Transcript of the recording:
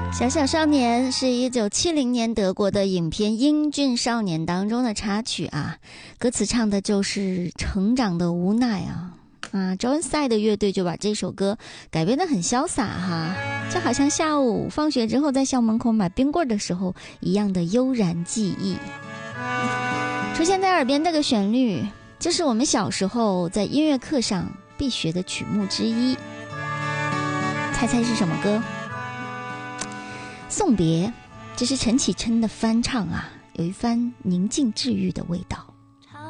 小小少年是1970年德国的影片《英俊少年》当中的插曲啊，歌词唱的就是成长的无奈啊。John Side 的乐队就把这首歌改编得很潇洒哈，就好像下午放学之后在校门口买冰棍的时候一样的悠然记忆。出现在耳边这个旋律，就是我们小时候在音乐课上必学的曲目之一。猜猜是什么歌？送别，这是陈绮贞的翻唱啊，有一番宁静治愈的味道。